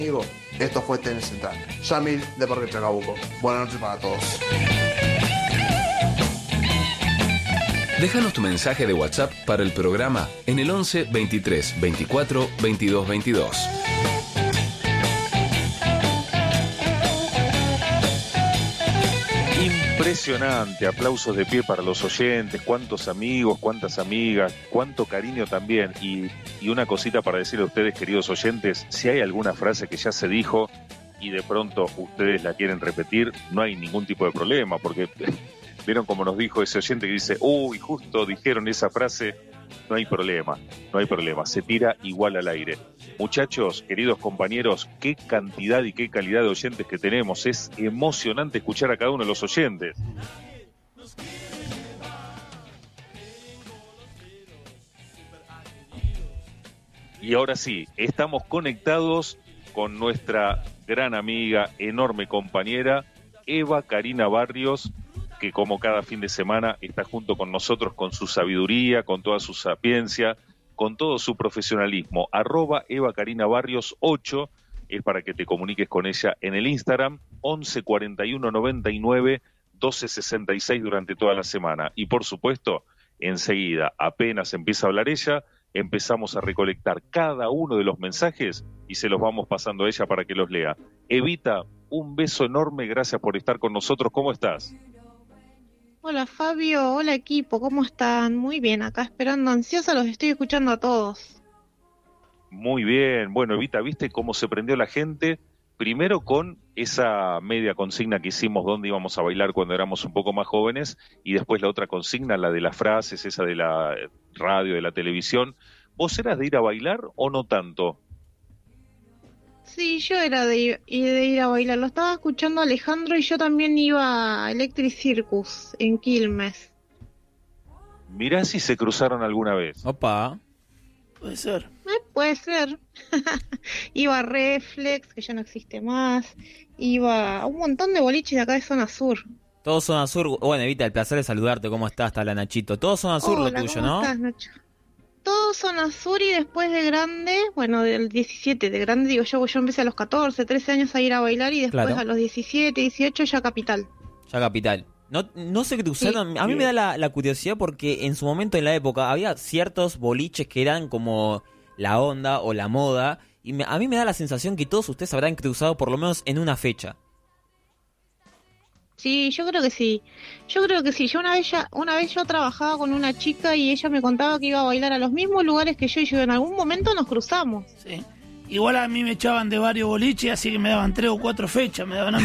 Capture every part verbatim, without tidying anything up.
Amigo, esto fue T N Central. Yamil de Parque Chacabuco. Buenas noches para todos. Déjanos tu mensaje de WhatsApp para el programa en el once veintitrés veinticuatro veintidós veintidós. Impresionante, aplausos de pie para los oyentes, cuántos amigos, cuántas amigas, cuánto cariño también. Y, y una cosita para decirle a ustedes, queridos oyentes, si hay alguna frase que ya se dijo y de pronto ustedes la quieren repetir, no hay ningún tipo de problema, porque vieron como nos dijo ese oyente que dice, uy, justo dijeron esa frase, no hay problema, no hay problema, se tira igual al aire. Muchachos, queridos compañeros, qué cantidad y qué calidad de oyentes que tenemos, es emocionante escuchar a cada uno de los oyentes. Y ahora sí, estamos conectados con nuestra gran amiga, enorme compañera, Eva Karina Barrios, que como cada fin de semana está junto con nosotros con su sabiduría, con toda su sapiencia, con todo su profesionalismo. Arroba Eva Karina Barrios ocho es para que te comuniques con ella en el Instagram, once cuarenta y uno noventa y nueve doce sesenta y seis durante toda la semana. Y por supuesto, enseguida, apenas empieza a hablar ella, empezamos a recolectar cada uno de los mensajes y se los vamos pasando a ella para que los lea. Evita, un beso enorme, gracias por estar con nosotros. ¿Cómo estás? Hola Fabio, hola equipo, ¿cómo están? Muy bien, acá esperando ansiosa, los estoy escuchando a todos. Muy bien, bueno Evita, ¿viste cómo se prendió la gente? Primero con esa media consigna que hicimos donde íbamos a bailar cuando éramos un poco más jóvenes y después la otra consigna, la de las frases, esa de la radio, de la televisión. ¿Vos eras de ir a bailar o no tanto? Sí, yo era de ir, de ir a bailar, lo estaba escuchando Alejandro y yo también iba a Electric Circus en Quilmes. Mirá si se cruzaron alguna vez. Opa. Puede ser. Eh, puede ser. Iba a Reflex, que ya no existe más. Iba a un montón de boliches de acá de Zona Sur. Todos Zona Sur. Bueno, Evita, el placer de saludarte. ¿Cómo estás? Está la Nachito. Todos Zona Sur. Hola, lo tuyo, ¿cómo ¿no? estás, Nacho? Todo Zona Sur y después de grande, bueno, del diecisiete, de grande digo yo, yo empecé a los catorce, trece años a ir a bailar y después Claro. a los diecisiete, dieciocho ya Capital. Ya Capital. No, no se cruzaron. Sí. A mí me da la, la curiosidad porque en su momento en la época había ciertos boliches que eran como la onda o la moda y me, a mí me da la sensación que todos ustedes habrán cruzado por lo menos en una fecha. Sí, yo creo que sí. Yo creo que sí. Yo una vez ya, una vez yo trabajaba con una chica y ella me contaba que iba a bailar a los mismos lugares que yo y yo en algún momento nos cruzamos. Sí. Igual a mí me echaban de varios boliches, así que me daban tres o cuatro fechas, me daban a mí.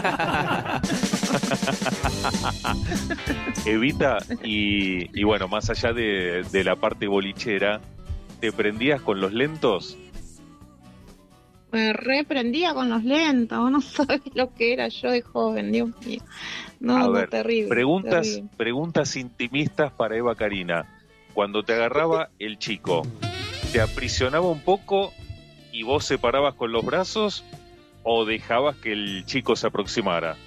Evita, y, y bueno, más allá de, de la parte bolichera, ¿te prendías con los lentos? Me reprendía con los lentos, no sabes lo que era yo de joven, Dios mío. No, a no, ver, terrible. Preguntas, terrible. preguntas intimistas para Eva Karina. Cuando te agarraba el chico, ¿te aprisionaba un poco y vos separabas con los brazos o dejabas que el chico se aproximara?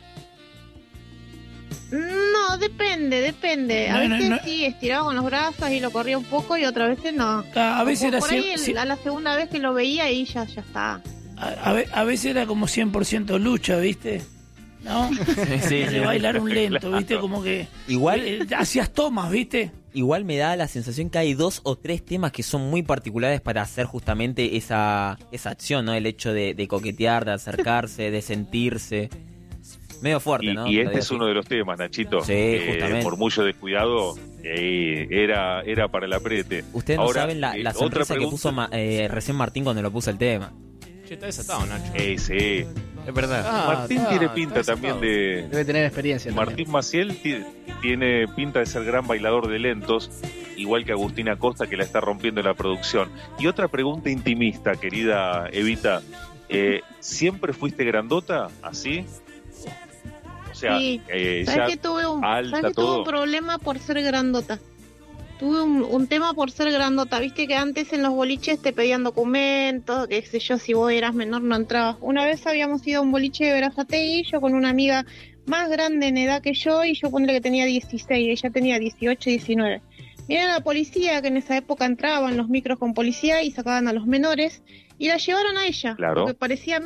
No, depende, depende. A No, no, veces no. sí, estiraba con los brazos y lo corría un poco y otras veces no. A veces Como era por ahí, cien- el- cien- a la segunda vez que lo veía y ya, ya está. A, a ve- a veces era como cien por ciento lucha, ¿viste? ¿No? Sí, De sí. bailar un lento, Claro. ¿viste? Como que... Igual- eh, hacías tomas, ¿viste? Igual me da la sensación que hay dos o tres temas que son muy particulares para hacer justamente esa, esa acción, ¿no? El hecho de, de coquetear, de acercarse, de sentirse. Medio fuerte, Y, ¿no? y Lo este digo es así. uno de los temas, Nachito. Sí, Eh, justamente. por mucho descuidado, eh, era, era para el aprete. Ustedes no Ahora, saben la, eh, la otra sonrisa que pregunta- puso ma- eh, recién Martín cuando lo puso el tema. Che, está desatado, Nacho. Eh, sí. Es verdad. Martín tiene pinta también de... Debe tener experiencia también. Martín Maciel ti- tiene pinta de ser gran bailador de lentos, igual que Agustina Costa, que la está rompiendo en la producción. Y otra pregunta intimista, querida Evita. Eh, ¿Siempre fuiste grandota, así? O sea, Sí. eh, ¿Sabes ya que tuve un, alta, ¿sabes que tuve todo. un problema por ser grandota? Tuve un, un tema por ser grandota. Viste que antes en los boliches te pedían documentos, qué sé yo, si vos eras menor no entrabas. Una vez habíamos ido a un boliche de Berazategui, yo con una amiga más grande en edad que yo, y yo ponle que tenía dieciséis, ella tenía dieciocho, diecinueve. Viene la policía, que en esa época entraban los micros con policía y sacaban a los menores, y la llevaron a ella. Claro. Porque parecía